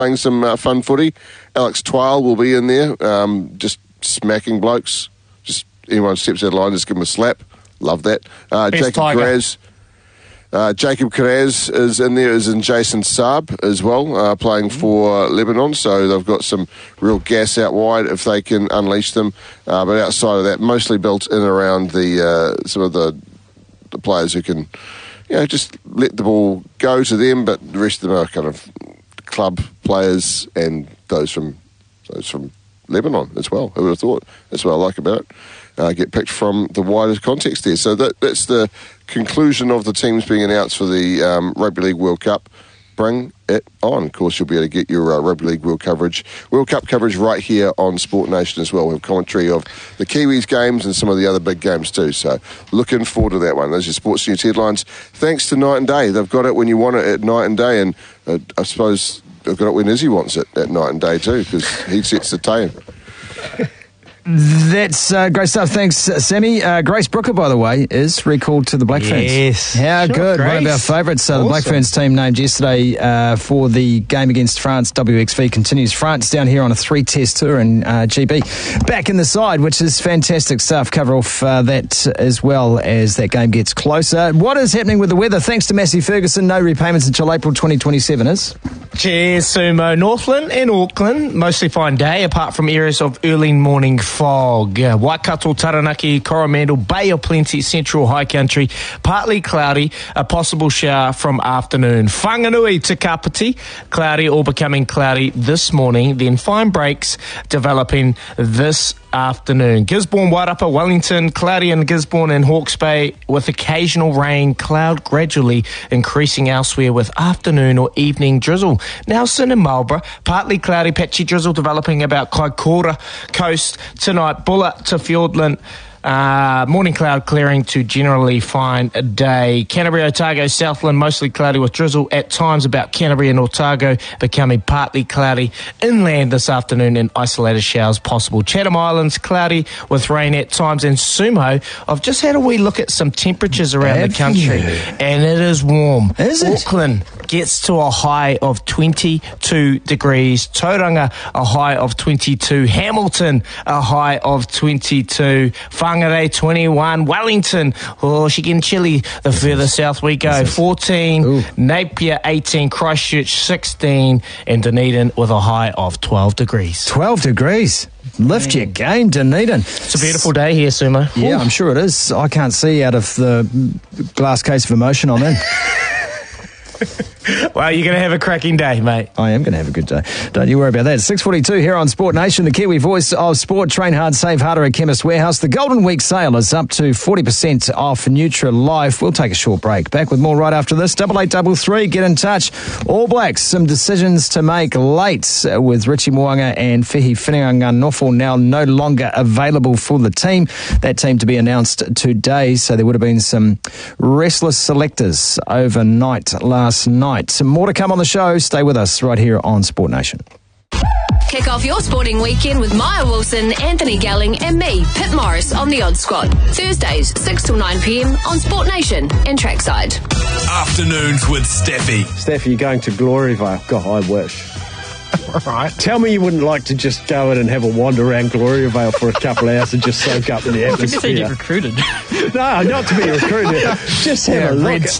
playing some fun footy. Alex Twile will be in there, just smacking blokes. Just anyone steps out of line, just give them a slap. Love that. Jacob Kiraz is in there, as in Jason Saab as well, playing for Lebanon. So they've got some real gas out wide if they can unleash them. But outside of that, mostly built in around some of the players who can, just let the ball go to them. But the rest of them are kind of club players and those from Lebanon as well. Who would have thought? That's what I like about it. Get picked from the wider context there. So that's the conclusion of the teams being announced for the Rugby League World Cup. Bring it on. Of course, you'll be able to get your Rugby League World Cup coverage right here on Sport Nation as well. We have commentary of the Kiwis games and some of the other big games too. So looking forward to that one. Those are your sports news headlines. Thanks to Night and Day. They've got it when you want it at night and day, and I suppose they've got it when Izzy wants it at night and day too, because he sets the tone. That's great stuff. Thanks, Sammy. Grace Brooker, by the way, is recalled to the Black Ferns. Yes. How good. Grace. One of our favourites. Awesome. The Black Ferns team named yesterday for the game against France. WXV continues. France down here on a 3-test tour, and GB back in the side, which is fantastic stuff. Cover off that as well as that game gets closer. What is happening with the weather? Thanks to Massey Ferguson. No repayments until April 2027 is. Cheers, Sumo. Northland and Auckland, mostly fine day, apart from areas of early morning fog. Waikato, Taranaki, Coromandel, Bay of Plenty, Central High Country, partly cloudy, a possible shower from afternoon. Whanganui to Kapiti, cloudy or becoming cloudy this morning, then fine breaks developing this afternoon. Gisborne, Wairapa, Wellington, cloudy in Gisborne and Hawke's Bay with occasional rain, cloud gradually increasing elsewhere with afternoon or evening drizzle. Nelson and Marlborough, partly cloudy, patchy drizzle developing about Kaikoura coast tonight. Bulla to Fiordland, morning cloud clearing to generally fine day. Canterbury, Otago, Southland, mostly cloudy with drizzle at times about Canterbury and Otago, becoming partly cloudy. Inland this afternoon and isolated showers possible. Chatham Islands, cloudy with rain at times. And Sumo, I've just had a wee look at some temperatures around the country, and it is warm. Is it? Auckland gets to a high of 22 degrees. Tauranga, a high of 22. Hamilton, a high of 22. Whangarei, 21. Wellington, she getting chilly the further south we go. 14. Ooh. Napier, 18. Christchurch, 16. And Dunedin with a high of 12 degrees. 12 degrees. Lift your game, Dunedin. It's a beautiful day here, Sumo. Yeah, I'm sure it is. I can't see out of the glass case of emotion I'm in. Well, you're going to have a cracking day, mate. I am going to have a good day. Don't you worry about that. 6:42 here on Sport Nation, the Kiwi voice of sport. Train hard, save harder at Chemist Warehouse. The Golden Week sale is up to 40% off Nutrilife. We'll take a short break. Back with more right after this. 8833, get in touch. All Blacks, some decisions to make late with Richie Mo'unga and Whihi Whiringanganofo now no longer available for the team. That team to be announced today, so there would have been some restless selectors overnight last night. Some more to come on the show. Stay with us right here on Sport Nation. Kick off your sporting weekend with Maya Wilson, Anthony Gelling and me, Pip Morris on The Odd Squad. Thursdays, 6 till 9 p.m. on Sport Nation and Trackside. Afternoons with Steffi. Steffi, you're going to Gloryvale. God, I wish. Right. Tell me you wouldn't like to just go in and have a wander around Gloryvale for a couple of hours and just soak up in the atmosphere. I think you get recruited. No, not to be recruited. Just have a look.